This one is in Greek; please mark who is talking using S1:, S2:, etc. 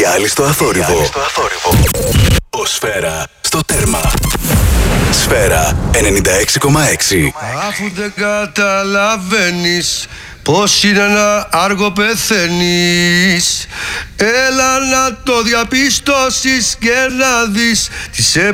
S1: οι άλλοι στο αθόρυβο. Ο Σφαίρα στο τέρμα. Σφαίρα 96,6.
S2: Αφού δεν καταλαβαίνεις πως είναι να άργο πεθαίνεις, έλα να το διαπιστώσεις και να δεις τις